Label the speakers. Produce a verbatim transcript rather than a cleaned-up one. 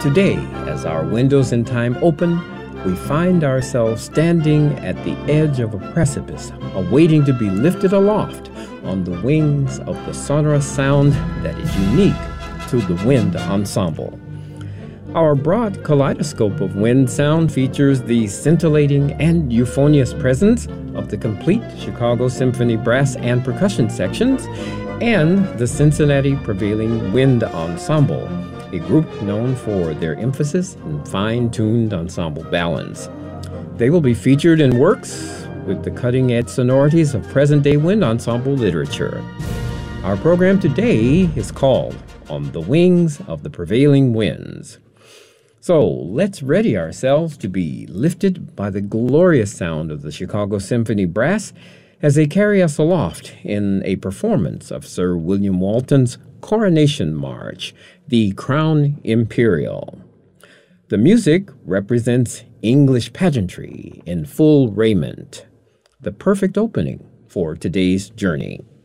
Speaker 1: Today, as our windows in time open, we find ourselves standing at the edge of a precipice, awaiting to be lifted aloft on the wings of the sonorous sound that is unique to the wind ensemble. Our broad kaleidoscope of wind sound features the scintillating and euphonious presence of the complete Chicago Symphony brass and percussion sections and the Cincinnati Prevailing Wind Ensemble, a group known for their emphasis in fine-tuned ensemble balance. They will be featured in works with the cutting-edge sonorities of present-day wind ensemble literature. Our program today is called On the Wings of the Prevailing Winds. So let's ready ourselves to be lifted by the glorious sound of the Chicago Symphony Brass as they carry us aloft in a performance of Sir William Walton's Coronation March, the Crown Imperial. The music represents English pageantry in full raiment, the perfect opening for today's journey.